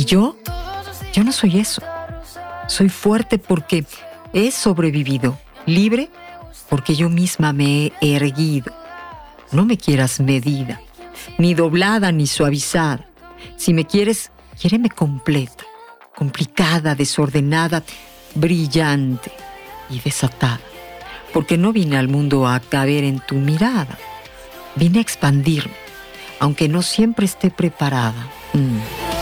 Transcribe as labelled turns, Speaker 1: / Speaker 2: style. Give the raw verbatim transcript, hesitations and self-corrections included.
Speaker 1: yo, yo no soy eso. Soy fuerte porque he sobrevivido, libre porque yo misma me he erguido. No me quieras medida, ni doblada ni suavizada. Si me quieres, quiéreme completa, complicada, desordenada, brillante y desatada. Porque no vine al mundo a caber en tu mirada. Vine a expandirme, aunque no siempre esté preparada. Mm.